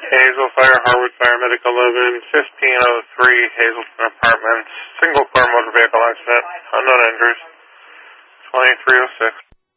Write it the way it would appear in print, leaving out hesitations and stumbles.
Hazel Fire, Harwood Fire, Medical 11, 1503, Hazelton Apartments, single car motor vehicle accident, unknown injuries, 2306.